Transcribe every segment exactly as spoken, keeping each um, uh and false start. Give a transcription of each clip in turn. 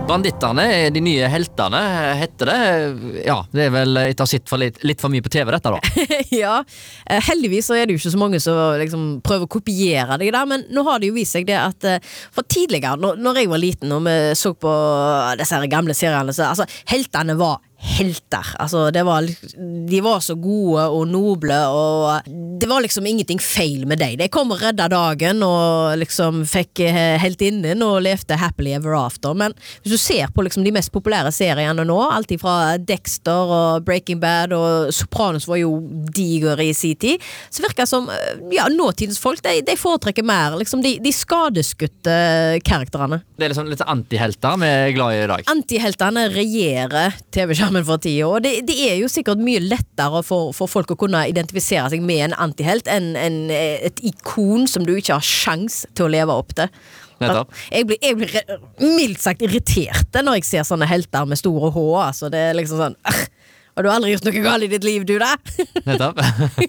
Banditterne er de nye heltene, heter det. Ja, det er vel etter å ha sett for litt, litt for mye på T V dette da. Ja, eh, heldigvis så er det jo ikke så mange som liksom prøver å kopiere det der, men nå har det jo vist seg det at eh, for tidligere, når, når jeg var liten og vi så på disse her gamle seriene, så altså, heltene var helter, altså det var de var så gode og noble og det var liksom ingenting feil med deg, de kom og redda dagen og liksom fikk heltinnen og levde happily ever after, men hvis du ser på liksom de mest populære seriene nå, alt fra Dexter og Breaking Bad og Sopranos var jo diger i sin tid, så virker det som ja, nåtidens folk, de, de foretrekker mer liksom de, de skadeskutte karakterene. Det er liksom litt antihelter vi er glad i i dag. Antiheltene regjerer T V-skjermen for tida, og det, det er jo sikkert mye lettere for, for folk å kunne identifisere seg med en antihelt enn en, et ikon som du ikke har sjans til å leve opp til. Jeg blir, jeg blir mildt sagt irritert når jeg ser sånne helter med store H, altså det er liksom sånn har du aldri gjort noe galt i ditt liv, du da? Nettopp.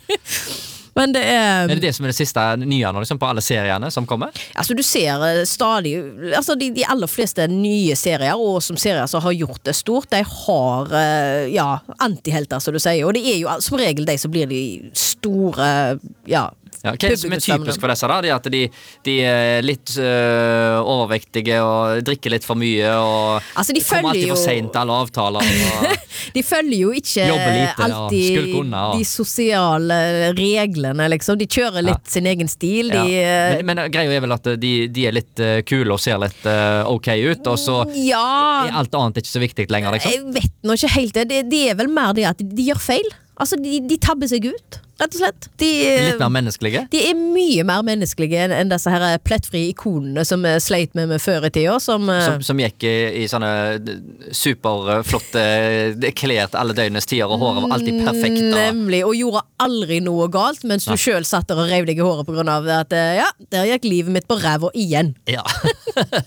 Men det er... Er det det som er det siste nye nå, liksom, på alle seriene som kommer? Altså, du ser stadig... Altså, de, de aller fleste nye serier, og som serier som har gjort det stort, de har, ja, antihelter, som du sier. Og det er jo som regel de som blir de store, ja... Ja, hva er det som er typisk for disse da? Det er at de, de er litt øh, overvektige og drikker litt for mye og altså, de kommer alltid jo... for sent til alle avtaler og de følger jo ikke lite, alltid og og... de sosiale reglene liksom. De kjører litt ja. Sin egen stil de... ja. men, men greia er vel at de, de er litt uh, kule og ser litt uh, ok ut og så ja. Er alt annet ikke så viktig lenger liksom. Jeg vet nå ikke helt det. det Det er vel mer det at de, de gjør feil. Altså, de, de tabber seg ut, rett og slett. De, litt mer menneskelige? De er mye mer menneskelige enn, enn disse her plettfrie ikonene som vi sleit med med før i tida. Som, som, som gikk i, i sånne superflotte klær alle døgnets tider, og håret var alltid perfekt. Og... Nemlig, og gjorde aldri noe galt, mens du selv satt der og rev deg i håret på grunn av at, ja, der gikk livet mitt på ræva igjen. Ja.